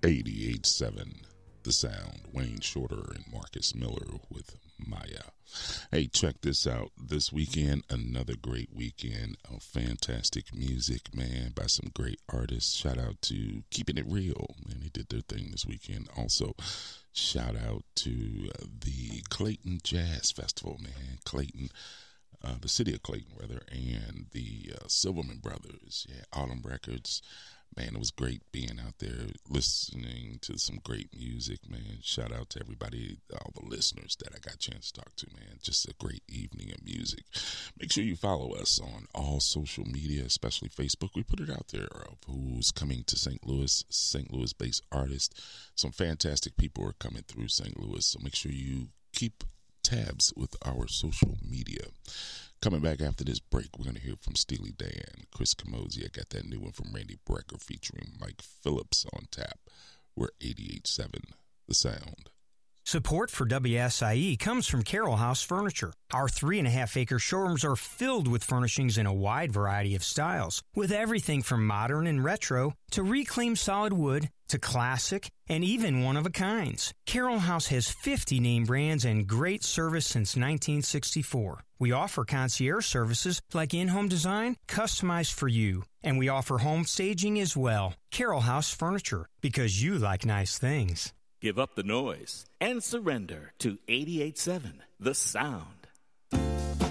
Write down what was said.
88.7 The Sound. Wayne Shorter and Marcus Miller with Maya. Hey, check this out. This weekend, another great weekend of fantastic music, man, by some great artists. Shout out to Keeping It Real, man. They did their thing this weekend. Also, shout out to the Clayton Jazz Festival, man. Clayton, the city of Clayton, rather, and the Silverman Brothers. Yeah, Autumn Records. Man, it was great being out there listening to some great music, man. Shout out to everybody, all the listeners that I got a chance to talk to, man. Just a great evening of music. Make sure you follow us on all social media, especially Facebook. We put it out there of who's coming to St. Louis-based artists. Some fantastic people are coming through St. Louis, so make sure you keep tabs with our social media. Coming back after this break, we're going to hear from Steely Dan, Chris Camozzi. I got that new one from Randy Brecker featuring Mike Phillips on tap. We're 88.7 The Sound. Support for WSIE comes from Carroll House Furniture. Our 3.5-acre showrooms are filled with furnishings in a wide variety of styles, with everything from modern and retro to reclaimed solid wood to classic and even one-of-a-kinds. Carroll House has 50 name brands and great service since 1964. We offer concierge services like in-home design, customized for you. And we offer home staging as well. Carroll House Furniture, because you like nice things. Give up the noise and surrender to 88.7 The Sound.